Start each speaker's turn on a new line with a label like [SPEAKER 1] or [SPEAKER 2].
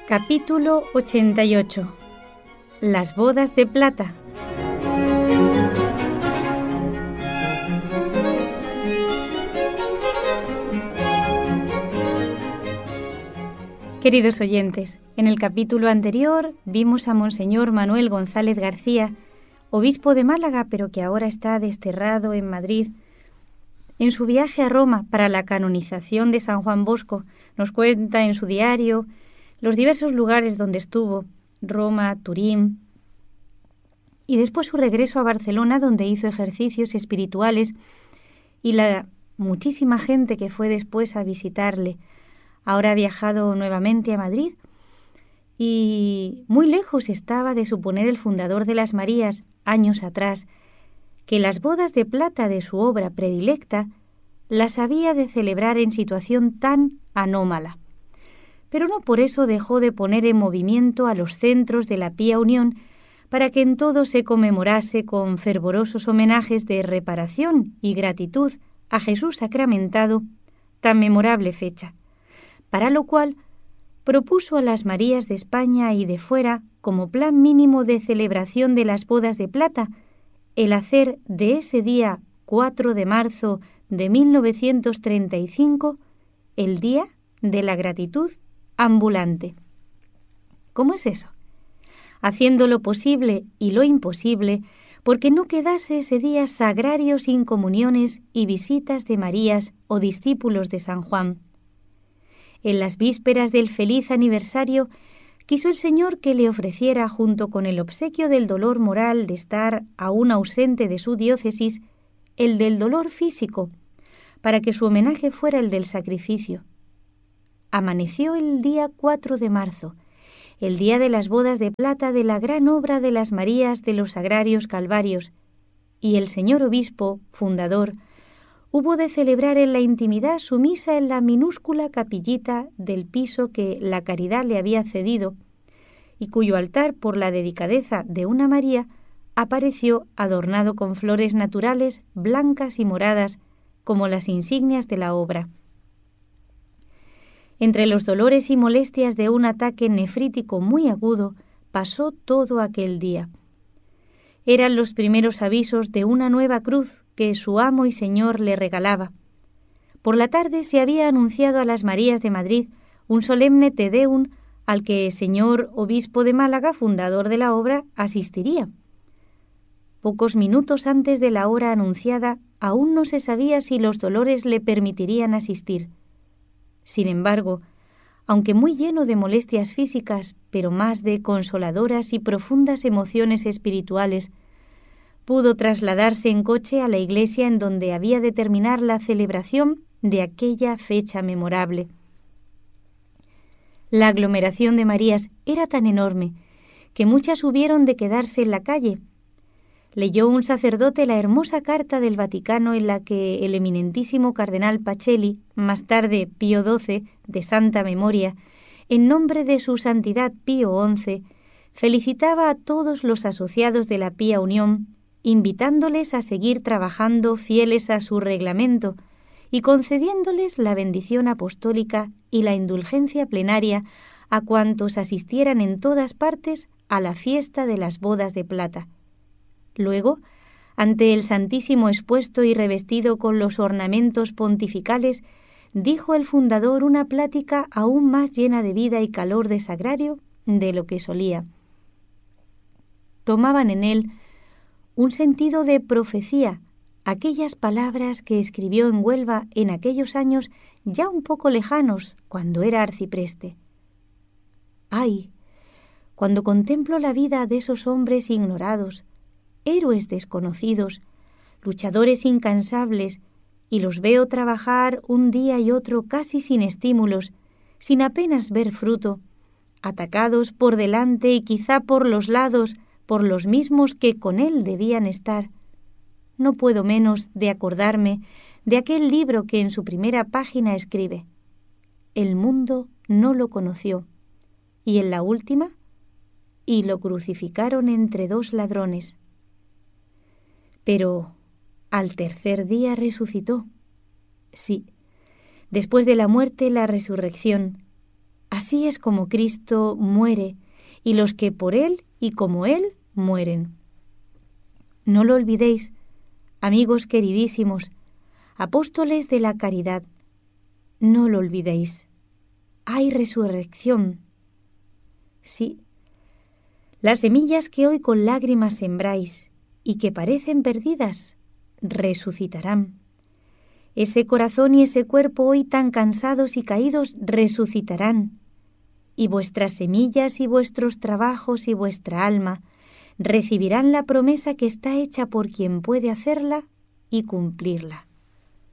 [SPEAKER 1] Capítulo 88. Las bodas de plata. Queridos oyentes, en el capítulo anterior vimos a Monseñor Manuel González García, obispo de Málaga, pero que ahora está desterrado en Madrid, en su viaje a Roma para la canonización de San Juan Bosco. Nos cuenta en su diario los diversos lugares donde estuvo, Roma, Turín, y después su regreso a Barcelona, donde hizo ejercicios espirituales, y la muchísima gente que fue después a visitarle. Ahora ha viajado nuevamente a Madrid, y muy lejos estaba de suponer el fundador de las Marías, años atrás, que las bodas de plata de su obra predilecta las había de celebrar en situación tan anómala. Pero no por eso dejó de poner en movimiento a los centros de la Pía Unión para que en todo se conmemorase con fervorosos homenajes de reparación y gratitud a Jesús sacramentado tan memorable fecha, para lo cual propuso a las Marías de España y de fuera, como plan mínimo de celebración de las bodas de plata, el hacer de ese día 4 de marzo de 1935 el Día de la Gratitud ambulante. ¿Cómo es eso? Haciendo lo posible y lo imposible porque no quedase ese día sagrario sin comuniones y visitas de Marías o discípulos de San Juan. En las vísperas del feliz aniversario, quiso el Señor que le ofreciera, junto con el obsequio del dolor moral de estar aún ausente de su diócesis, el del dolor físico, para que su homenaje fuera el del sacrificio. Amaneció el día 4 de marzo, el día de las bodas de plata de la gran obra de las Marías de los Sagrarios Calvarios, y el señor obispo, fundador, hubo de celebrar en la intimidad su misa en la minúscula capillita del piso que la caridad le había cedido, y cuyo altar, por la delicadeza de una María, apareció adornado con flores naturales blancas y moradas como las insignias de la obra. Entre los dolores y molestias de un ataque nefrítico muy agudo, pasó todo aquel día. Eran los primeros avisos de una nueva cruz que su amo y señor le regalaba. Por la tarde se había anunciado a las Marías de Madrid un solemne Te Deum al que el señor obispo de Málaga, fundador de la obra, asistiría. Pocos minutos antes de la hora anunciada, aún no se sabía si los dolores le permitirían asistir. Sin embargo, aunque muy lleno de molestias físicas, pero más de consoladoras y profundas emociones espirituales, pudo trasladarse en coche a la iglesia en donde había de terminar la celebración de aquella fecha memorable. La aglomeración de Marías era tan enorme que muchas hubieron de quedarse en la calle. Leyó un sacerdote la hermosa carta del Vaticano en la que el eminentísimo cardenal Pacelli, más tarde Pío XII, de santa memoria, en nombre de su santidad Pío XI, felicitaba a todos los asociados de la Pía Unión, invitándoles a seguir trabajando fieles a su reglamento y concediéndoles la bendición apostólica y la indulgencia plenaria a cuantos asistieran en todas partes a la fiesta de las bodas de plata. Luego, ante el Santísimo expuesto y revestido con los ornamentos pontificales, dijo el fundador una plática aún más llena de vida y calor de sagrario de lo que solía. Tomaban en él un sentido de profecía aquellas palabras que escribió en Huelva en aquellos años ya un poco lejanos, cuando era arcipreste. ¡Ay! Cuando contemplo la vida de esos hombres ignorados, héroes desconocidos, luchadores incansables, y los veo trabajar un día y otro casi sin estímulos, sin apenas ver fruto, atacados por delante y quizá por los lados por los mismos que con él debían estar. No puedo menos de acordarme de aquel libro que en su primera página escribe: «El mundo no lo conoció», y en la última: «Y lo crucificaron entre dos ladrones». Pero al tercer día resucitó. Sí, después de la muerte, la resurrección. Así es como Cristo muere y los que por Él y como Él mueren. No lo olvidéis, amigos queridísimos, apóstoles de la caridad, no lo olvidéis. Hay resurrección. Sí, las semillas que hoy con lágrimas sembráis y que parecen perdidas, resucitarán. Ese corazón y ese cuerpo hoy tan cansados y caídos resucitarán. Y vuestras semillas y vuestros trabajos y vuestra alma recibirán la promesa que está hecha por quien puede hacerla y cumplirla.